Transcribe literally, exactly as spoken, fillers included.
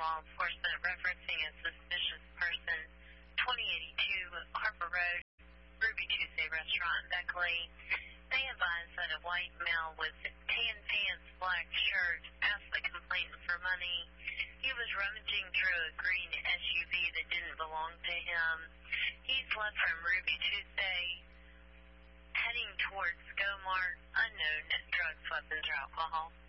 law enforcement referencing a suspicious person, twenty eighty-two Harper Road, Ruby Tuesday Restaurant in Beckley. They advised that a white male with tan pants, black shirt asked the complainant for money. He was rummaging through a green S U V that didn't belong to him. He's left from Ruby Tuesday, heading towards Go Mart, unknown drugs, weapons, or alcohol.